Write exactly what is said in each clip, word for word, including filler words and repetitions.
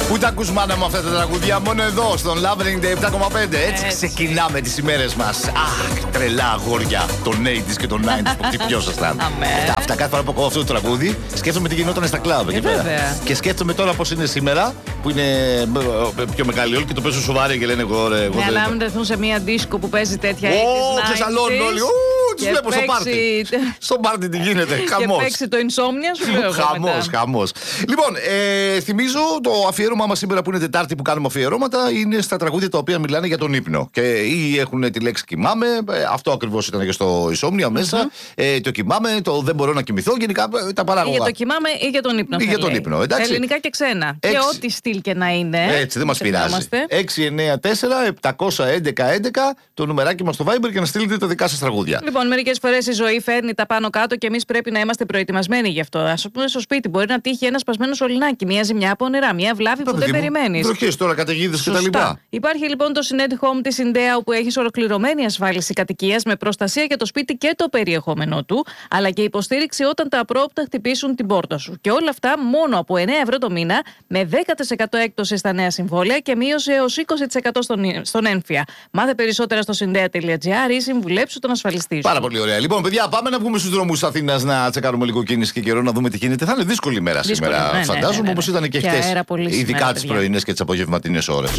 Πού τα ακούς μάνα μου αυτά τα τραγουδιά? Μόνο εδώ, στον Lovering Day επτά κόμμα πέντε. Έτσι, Έτσι ξεκινάμε τις ημέρες μας. Αχ, τρελά αγόρια των ογδόντα και των ενενήντα που χτυπιόσασταν. Αυτά, αυτά κάθε φορά που ακούω αυτό το τραγούδι, σκέφτομαι τι γινόταν στα κλαμπ εκεί πέρα. Και σκέφτομαι τώρα πώς είναι σήμερα, που είναι πιο μεγάλοι όλοι και το παίζουν σοβαροί και λένε εγώ ρε. Ναι, αλλά αν βρεθούν σε μια δίσκο που παίζει τέτοια ογδόντα. Ω, ξεσαλώνουν όλοι. Τους βλέπω στο πάρτι. Στο πάρτι τι γίνεται. Χαμός. Και παίξει το insomnia, σου λέω. Χαμός, χαμός. Λοιπόν, ε, θυμίζω το αφιέρωμα μας σήμερα που είναι Τετάρτη που κάνουμε αφιερώματα είναι στα τραγούδια τα οποία μιλάνε για τον ύπνο. Και ή έχουν τη λέξη κοιμάμαι, αυτό ακριβώς ήταν και στο insomnia μέσα. Mm-hmm. Ε, το κοιμάμαι, το δεν μπορώ να κοιμηθώ, γενικά τα παράγωγα. Ή για το κοιμάμαι ή για τον ύπνο. Ή για τον ύπνο, εντάξει. Ελληνικά και ξένα. Έξι... Και ό,τι στυλ και να είναι. Έτσι, δεν μας πειράζει. έξι εννιά τέσσερα επτά ένα ένα έντεκα το νουμεράκι μας στο Viber και να στείλετε τα δικά σας τραγούδια. Λοιπόν, μερικές φορές η ζωή φέρνει τα πάνω κάτω και εμείς πρέπει να είμαστε προετοιμασμένοι γι' αυτό. Ας πούμε, στο σπίτι μπορεί να τύχει ένα σπασμένο σωληνάκι, μια ζημιά από νερά, μια βλάβη που δεν περιμένεις. Βροχές τώρα, καταιγίδες κτλ. Υπάρχει λοιπόν το Synet Home της Syndea, όπου έχεις ολοκληρωμένη ασφάλιση κατοικίας με προστασία για το σπίτι και το περιεχόμενό του, αλλά και υποστήριξη όταν τα απρόοπτα χτυπήσουν την πόρτα σου. Και όλα αυτά μόνο από εννέα ευρώ το μήνα, με δέκα τοις εκατό έκπτωση στα νέα συμβόλαια και μείωση έως είκοσι τοις εκατό στον, στον έμφυα. Μάθε περισσότερα στο syndea τελεία gr ή συμβουλέψου τον ασφαλιστή σου. Πάρα πολύ ωραία. Λοιπόν, παιδιά, πάμε να βγούμε στους δρόμους της Αθήνας να τσεκάρουμε λίγο κίνηση και καιρό, να δούμε τι γίνεται. Θα είναι δύσκολη ημέρα δύσκολη, σήμερα, ναι, φαντάζομαι, ναι, ναι, ναι. όπως ήταν και χτες. Ειδικά τις πρωινές και τις απογευματινές ώρες.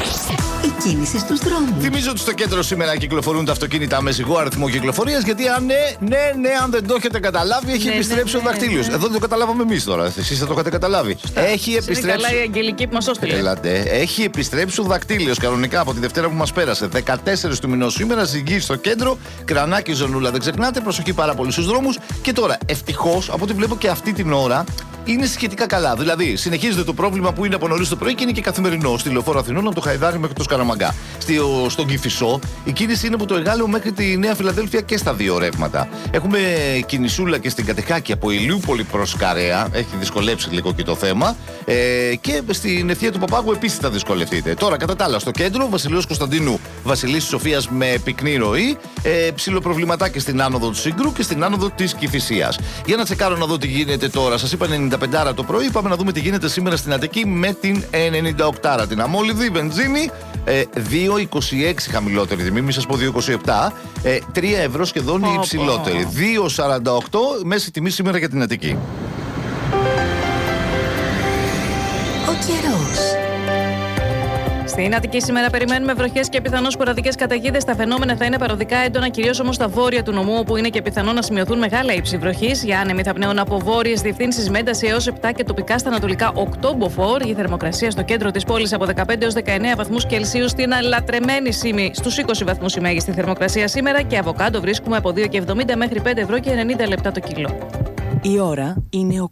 Η κίνηση στους δρόμους. Θυμίζω ότι στο κέντρο σήμερα κυκλοφορούν τα αυτοκίνητα με ζυγό αριθμό κυκλοφορίας, γιατί αν ναι, ναι, ναι, αν δεν το έχετε καταλάβει, έχει ναι, επιστρέψει ναι, ναι, ο δακτύλιος. Ναι, ναι. Εδώ δεν το καταλάβαμε εμείς τώρα. Εσείς θα το είχατε καταλάβει. Σωστά. Έχει επιστρέψει. Καλά η Αγγελική που μας όστειλε. Έλατε. Έχει επιστρέψει ο δακτύλιος κανονικά από τη Δευτέρα που μας πέρασε. δεκατέσσερις του μηνός σήμερα, ζυγή στο κέντρο, κρανάκι ζωνούλα. Δεν ξεχνάτε, προσοχή πάρα πολύ στους δρόμους. Και τώρα, ευτυχώς, από ό,τι βλέπω και αυτή την ώρα, είναι σχετικά καλά. Δηλαδή, συνεχίζεται το πρόβλημα που είναι από νωρίς το πρωί και είναι και καθημερινό. Στη Λεωφόρο Αθηνών, από το Χαϊδάρι μέχρι το Σκαραμαγκά. Στο, στον Κηφισό, η κίνηση είναι από το Εργάλεο μέχρι τη Νέα Φιλαδέλφια και στα δύο ρεύματα. Έχουμε κινησούλα και στην Κατεχάκη από Ηλιούπολη προς Καρέα. Έχει δυσκολέψει λίγο και το θέμα. Ε, και στην ευθεία του Παπάγου επίσης θα δυσκολευτείτε. Τώρα, κατά τα άλλα, στο κέντρο, Βασιλείος Κωνσταντίνου, Βασιλίσσης Σοφίας με πυκνή ροή. Ε, ψιλοπροβληματάκι στην άνοδο του Σύγκρου και στην άνοδο της Κηφισίας. Για να τσεκάρω να δω τι γίνεται τώρα. Σας είπα ενενήντα πέντε το πρωί. Πάμε να δούμε τι γίνεται σήμερα στην Αττική με την ενενήντα οκτώ. Την αμόλυδη βενζίνη. Ε, δύο είκοσι έξι χαμηλότερη τιμή, μην σας πω δύο είκοσι επτά. Ε, τρία ευρώ σχεδόν η υψηλότερη. δύο σαράντα οκτώ μέση τιμή σήμερα για την Αττική. Ο καιρός. Στην Αττική σήμερα περιμένουμε βροχές και πιθανώς σποραδικές καταιγίδες. Τα φαινόμενα θα είναι παροδικά έντονα, κυρίως όμως στα βόρεια του νομού, όπου είναι και πιθανό να σημειωθούν μεγάλα ύψη βροχής. Οι άνεμοι θα πνέουν από βόρειες διευθύνσεις με ένταση έως επτά και τοπικά στα ανατολικά οκτώ μποφόρ. Η θερμοκρασία στο κέντρο της πόλης από δεκαπέντε έως δεκαεννέα βαθμούς Κελσίου. Στην αλατρεμένη Σύμη στους είκοσι βαθμούς η μέγιστη θερμοκρασία σήμερα. Και αβοκάντο βρίσκουμε από δύο και εβδομήντα μέχρι πέντε ευρώ και ενενήντα λεπτά το κιλό. Η ώρα είναι